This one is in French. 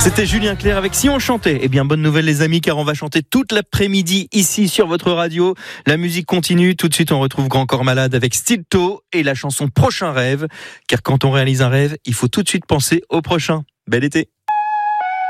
C'était Julien Clerc avec Si on chantait. Eh bien, bonne nouvelle les amis, car on va chanter toute l'après-midi ici sur votre radio. La musique continue. Tout de suite, on retrouve Grand Corps Malade avec Stilto et la chanson Prochain Rêve. Car quand on réalise un rêve, il faut tout de suite penser au prochain. Bel été.